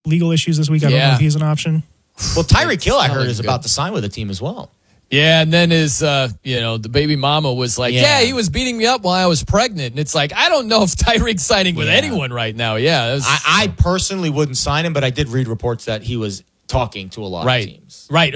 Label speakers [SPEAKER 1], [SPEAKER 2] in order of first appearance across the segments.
[SPEAKER 1] legal issues this week. I don't know if he's an option.
[SPEAKER 2] Well, Tyreek Hill, I heard, is about to sign with a team as well.
[SPEAKER 3] Yeah, and then his, the baby mama was like, he was beating me up while I was pregnant. And it's like, I don't know if Tyreek's signing with anyone right now. Yeah.
[SPEAKER 2] I personally wouldn't sign him, but I did read reports that he was talking to a lot of teams.
[SPEAKER 3] Right.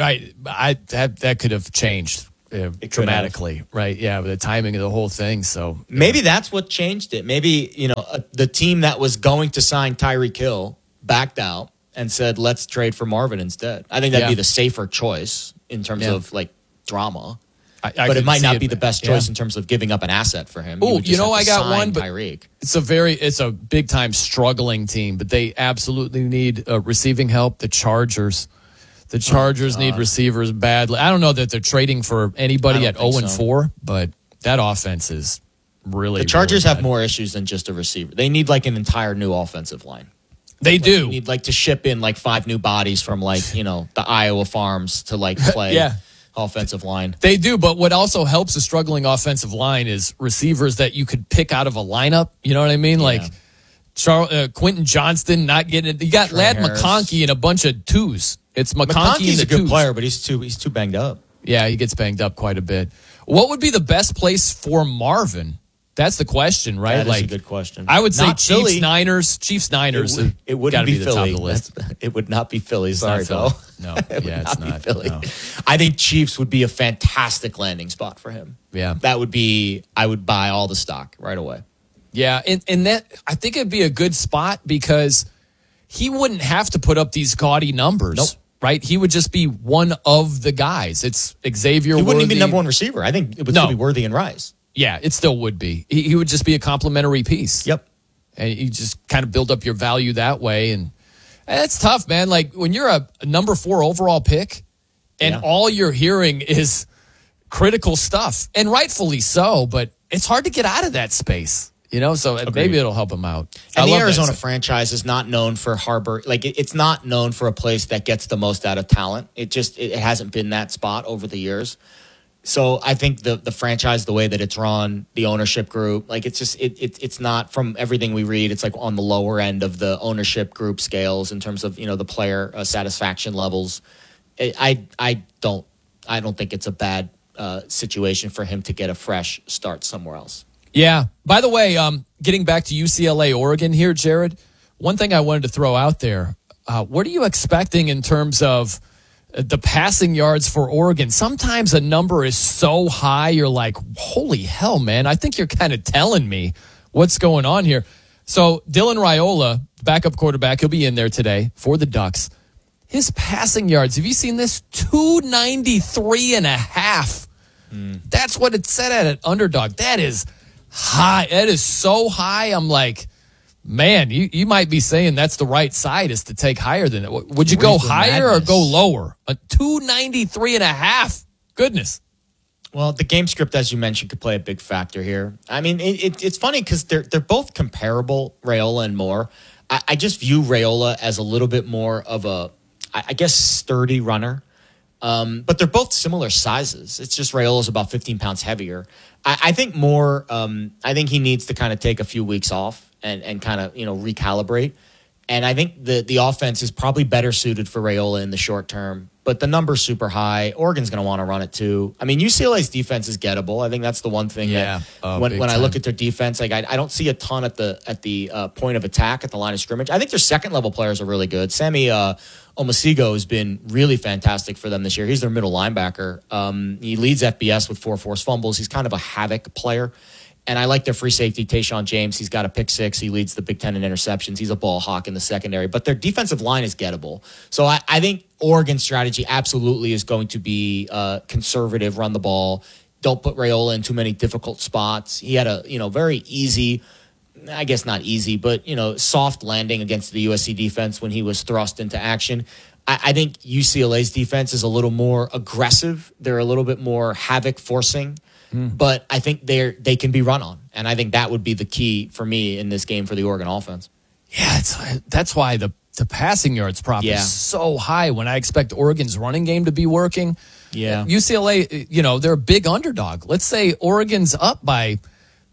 [SPEAKER 3] That could have changed dramatically. Right. Yeah, with the timing of the whole thing. So
[SPEAKER 2] maybe that's what changed it. Maybe, the team that was going to sign Tyreek Hill backed out and said, let's trade for Marvin instead. I think that'd be the safer choice in terms of drama. But it might not be the best choice in terms of giving up an asset for him.
[SPEAKER 3] Oh, I got one, but
[SPEAKER 2] Tyreek.
[SPEAKER 3] It's a big time struggling team, but they absolutely need receiving help. The Chargers need receivers badly. I don't know that they're trading for anybody at 0-4, but that offense is really.
[SPEAKER 2] The Chargers
[SPEAKER 3] really
[SPEAKER 2] have more issues than just a receiver. They need an entire new offensive line.
[SPEAKER 3] They do.
[SPEAKER 2] They need to ship in 5 new bodies from the Iowa farms to play. Offensive line.
[SPEAKER 3] They do, but what also helps a struggling offensive line is receivers that you could pick out of a lineup. You know what I mean? Yeah. Quentin Johnston not getting it. You got
[SPEAKER 2] Trey
[SPEAKER 3] Ladd
[SPEAKER 2] Harris.
[SPEAKER 3] McConkey and a bunch of twos. It's
[SPEAKER 2] McConkey's
[SPEAKER 3] and
[SPEAKER 2] a good
[SPEAKER 3] twos.
[SPEAKER 2] player, but he's too banged up.
[SPEAKER 3] Yeah, he gets banged up quite a bit. What would be the best place for Marvin? That's the question, right?
[SPEAKER 2] That is a good question.
[SPEAKER 3] I would say
[SPEAKER 2] Not Philly.
[SPEAKER 3] Chiefs Niners.
[SPEAKER 2] It wouldn't be
[SPEAKER 3] the
[SPEAKER 2] Philly.
[SPEAKER 3] Top of the list.
[SPEAKER 2] It would not be Philly. Sorry,
[SPEAKER 3] Philly.
[SPEAKER 2] Bill.
[SPEAKER 3] No, it's not
[SPEAKER 2] Philly.
[SPEAKER 3] No.
[SPEAKER 2] I think Chiefs would be a fantastic landing spot for him.
[SPEAKER 3] Yeah,
[SPEAKER 2] that would be. I would buy all the stock right away.
[SPEAKER 3] Yeah, and that I think it'd be a good spot because he wouldn't have to put up these gaudy numbers.
[SPEAKER 2] Nope.
[SPEAKER 3] Right? He would just be one of the guys. It's Xavier.
[SPEAKER 2] He wouldn't
[SPEAKER 3] Worthy.
[SPEAKER 2] even be number one receiver. I think it would still be Worthy and Rice.
[SPEAKER 3] Yeah, it still would be. He would just be a complimentary piece.
[SPEAKER 2] Yep.
[SPEAKER 3] And you just kind of build up your value that way. And it's tough, man. When you're a number 4 overall pick and all you're hearing is critical stuff, and rightfully so, but it's hard to get out of that space. So maybe it'll help him out.
[SPEAKER 2] And the Arizona franchise is not known for harbor. It's not known for a place that gets the most out of talent. It hasn't been that spot over the years. So I think the franchise, the way that it's run, the ownership group, it's not, from everything we read, it's on the lower end of the ownership group scales in terms of the player satisfaction levels. I don't think it's a bad situation for him to get a fresh start somewhere else.
[SPEAKER 3] Yeah. By the way, getting back to UCLA, Oregon here, Jared, one thing I wanted to throw out there, what are you expecting in terms of the passing yards for Oregon? Sometimes a number is so high, you're like, holy hell, man. I think you're kind of telling me what's going on here. So Dylan Raiola, backup quarterback, he'll be in there today for the Ducks. His passing yards, have you seen this? 293.5. That's what it said at Underdog. That is high. That is so high. I'm like, man, you might be saying that's the right side is to take higher than it. Would you go higher or go lower? A 293.5. Goodness.
[SPEAKER 2] Well, the game script, as you mentioned, could play a big factor here. I mean, it's funny because they're both comparable, Raiola and Moore. I just view Raiola as a little bit more of a, I guess, sturdy runner. But they're both similar sizes. It's just Raiola's about 15 pounds heavier. I think Moore, I think he needs to kind of take a few weeks off and kind of, recalibrate. And I think the offense is probably better suited for Raiola in the short term. But the number's super high. Oregon's going to want to run it too. I mean, UCLA's defense is gettable. I think that's the one thing that when I look at their defense, I don't see a ton at the point of attack at the line of scrimmage. I think their second level players are really good. Sammy Omasigo has been really fantastic for them this year. He's their middle linebacker. He leads FBS with 4 forced fumbles. He's kind of a havoc player. And I like their free safety, Tayshaun James. He's got a pick 6. He leads the Big Ten in interceptions. He's a ball hawk in the secondary. But their defensive line is gettable. So I think Oregon's strategy absolutely is going to be conservative, run the ball. Don't put Raiola in too many difficult spots. He had a very easy, I guess not easy, but soft landing against the USC defense when he was thrust into action. I think UCLA's defense is a little more aggressive. They're a little bit more havoc forcing. But I think they can be run on. And I think that would be the key for me in this game for the Oregon offense.
[SPEAKER 3] Yeah, that's why the passing yards prop is so high when I expect Oregon's running game to be working.
[SPEAKER 2] Yeah.
[SPEAKER 3] UCLA, they're a big underdog. Let's say Oregon's up by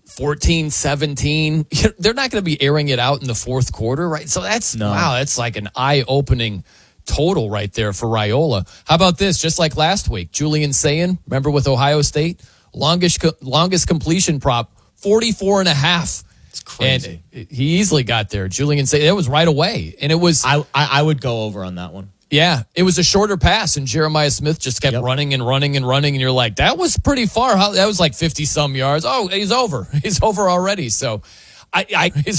[SPEAKER 3] 14, 17. They're not going to be airing it out in the fourth quarter, right? So that's like an eye-opening total right there for Raiola. How about this? Just like last week, Julian Sayin, remember with Ohio State? Longest completion prop, 44.5.
[SPEAKER 2] It's crazy.
[SPEAKER 3] And he easily got there. Julian Sayin, it was right away. And it was...
[SPEAKER 2] I would go over on that one.
[SPEAKER 3] Yeah, it was a shorter pass, and Jeremiah Smith just kept running and running and running, and you're like, that was pretty far. That was like 50-some yards. Oh, he's over. He's over already. So